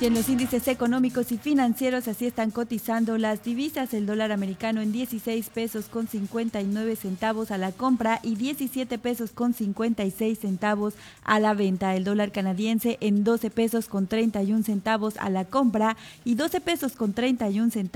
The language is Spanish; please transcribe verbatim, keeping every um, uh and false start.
Y en los índices económicos y financieros así están cotizando las divisas. El dólar americano en dieciséis pesos con cincuenta y nueve centavos a la compra y diecisiete pesos con cincuenta y seis centavos a la venta. El dólar canadiense en doce pesos con treinta y un centavos a la compra y doce pesos con treinta y un centavos